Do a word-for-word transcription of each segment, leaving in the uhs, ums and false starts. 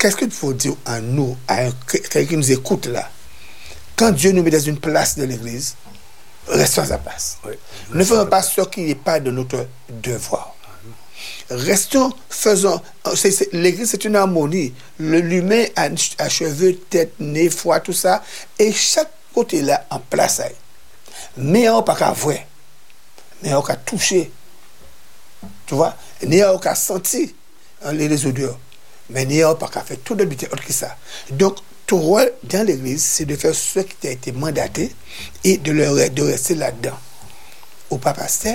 qu'est-ce qu'il faut dire à nous, à un, quelqu'un qui nous écoute là? Quand Dieu nous met dans une place de l'église, restons à sa place. Oui. Ne faisons pas ce qui n'est pas de notre devoir. Restons, faisons. C'est, c'est, l'église, c'est une harmonie. Le, l'humain a, a cheveux, tête, nez, foie, tout ça. Et chaque côté là, en place. Mais on n'a pas qu'à voir. Mais on n'a qu'à toucher. Tu vois? Mais on n'a qu'à sentir les, les odeurs. Mais on n'a pas qu'à faire tout de suite autre que ça. Donc, ton rôle dans l'église, c'est de faire ce qui t'a été mandaté et de, le, de rester là-dedans. Ou pas pasteur,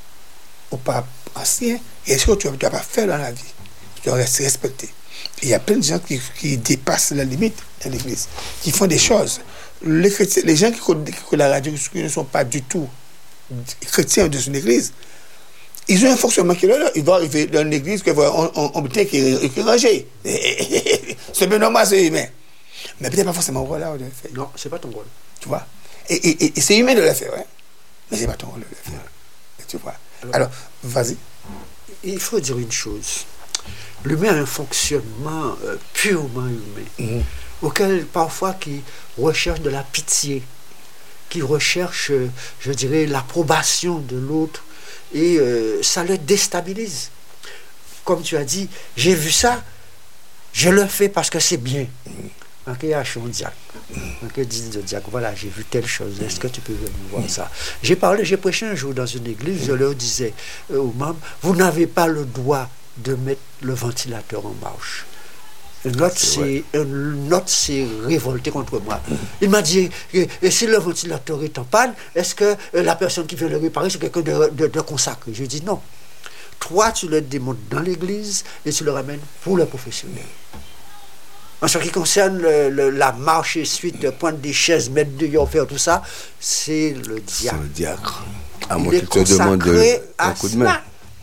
ou pas ancien, et ce que tu ne dois pas faire dans la vie. Tu dois rester respecté. Et il y a plein de gens qui, qui dépassent la limite dans l'église, qui font des choses. Les, chrétiens, les gens qui écoutent, qui écoutent la radio, qui ne sont pas du tout chrétiens dans une église, ils ont un fonctionnement qui est là. Ils vont arriver dans une église, on, on, on peut qui est rangé. C'est bien normal, c'est humain. Mais peut-être pas forcément voilà, de le faire. Non, c'est pas ton rôle. Tu vois? Et, et, et c'est humain de le faire, hein? Mais c'est pas ton rôle de le faire. Tu vois? Alors, Alors, vas-y. Il faut dire une chose. L'humain a un fonctionnement euh, purement humain, mm-hmm. auquel parfois qui recherche de la pitié, qui recherche, euh, je dirais, l'approbation de l'autre, et euh, ça le déstabilise. Comme tu as dit, j'ai vu ça, je le fais parce que c'est bien. Mm-hmm. Ok, Achon Diac. Ok, dit Diac, voilà, j'ai vu telle chose. Est-ce que tu peux venir voir mm-hmm. ça? J'ai parlé, j'ai prêché un jour dans une église, je leur disais euh, aux membres, vous n'avez pas le droit de mettre le ventilateur en marche. Un autre, c'est, un autre s'est révolté contre moi. Il m'a dit, et, et si le ventilateur est en panne, est-ce que euh, la personne qui veut le réparer, c'est quelqu'un de, de, de consacré? Je dis non. Toi, tu le démontes dans l'église et tu le ramènes pour le professionnel. En ce qui concerne le, le, la marche et suite, pointe des chaises, mettre dehors, faire tout ça, c'est le diacre. C'est le diacre. À moi qui te demande de, un coup de main.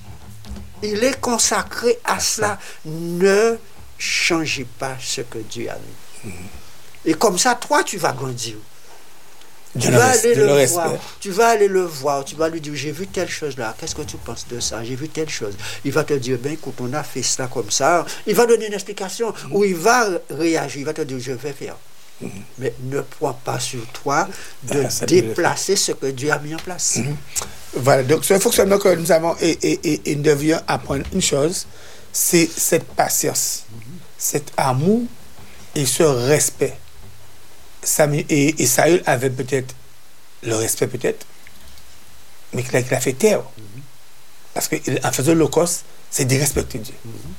Il est consacré à cela. Ne changez pas ce que Dieu a mis. Mm-hmm. Et comme ça, toi, tu vas grandir. Tu vas, reste, aller le le voir, tu vas aller le voir, tu vas lui dire, j'ai vu telle chose là, qu'est-ce que tu penses de ça? J'ai vu telle chose. Il va te dire, ben écoute, on a fait ça comme ça. Il va donner une explication, mm-hmm. ou il va réagir, il va te dire, je vais faire. Mm-hmm. Mais ne prends pas sur toi de ah, déplacer ce que Dieu a mis en place. Mm-hmm. Voilà, donc ce fonctionnement que nous avons et, et, et, et nous devions apprendre une chose, c'est cette patience, mm-hmm. cet amour et ce respect. Samuel, et, et Saül avait peut-être le respect, peut-être, mais qu'il a, qu'il a fait taire. Mm-hmm. Parce qu'en faisant l'Holocauste, c'est dérespecter Dieu.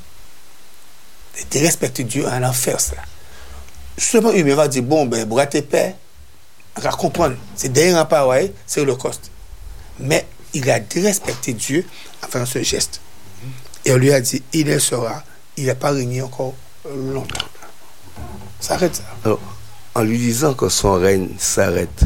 Mm-hmm. C'est dérespecter Dieu en en faire ça. Seulement, il va dire, bon, ben, bras tes pères, on va comprendre. C'est derrière un pareil, c'est l'Holocauste. Mais il a dérespecté Dieu en faisant ce geste. Mm-hmm. Et on lui a dit, il le sera, il n'a pas régné encore longtemps. Ça arrête ça. Alors, en lui disant que son règne s'arrête,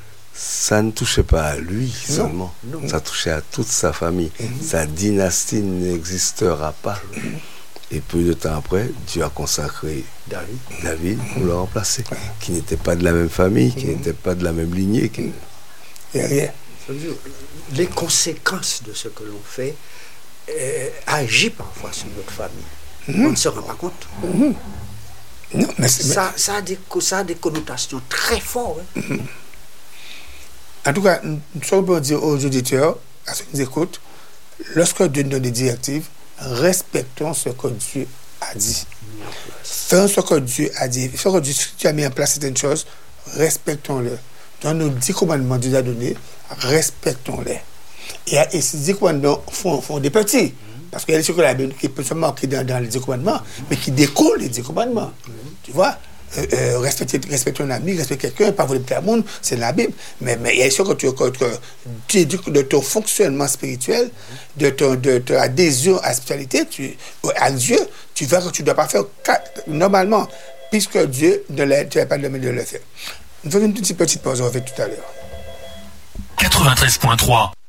ça ne touchait pas à lui non, seulement, non. Ça touchait à toute sa famille. Mm-hmm. Sa dynastie n'existera pas. Mm-hmm. Et peu de temps après, Dieu a consacré David, David mm-hmm. pour le remplacer, mm-hmm. qui n'était pas de la même famille, mm-hmm. qui n'était pas de la même lignée. Qui... Et rien. Les conséquences de ce que l'on fait euh, agissent parfois sur notre famille. Mm-hmm. On ne se rend pas compte. Mm-hmm. Non, mais ça, ça, a des, ça a des connotations très fortes. Hein. Mm-hmm. En tout cas, ce qu'on peut dire aux auditeurs, à ceux qui nous écoutent, lorsque Dieu nous donne des directives, respectons ce que Dieu a dit. Faisons ce que Dieu a dit. Ce que Dieu a mis en place certaines choses, respectons-le. Dans nos dix commandements que Dieu a donnés, respectons-les. Et, et ces dix commandements font, font des petits. Parce qu'il y a des choses que la Bible qui peuvent se marquer dans, dans les dix commandements, mais qui découlent des dix commandements. Mm-hmm. Tu vois, euh, euh, respecter, respecter un ami, respecter quelqu'un, pas voler tout le monde, c'est la Bible. Mais, mais il y a des choses que tu que, que, tu, de ton fonctionnement spirituel, de, ton, de ton adhésion à la spiritualité, tu, à Dieu, tu vois que tu ne dois pas faire normalement, puisque Dieu ne l'a, tu n'as pas demandé de le faire. Nous faisons une petite, petite pause, on va faire tout à l'heure. quatre-vingt-treize point trois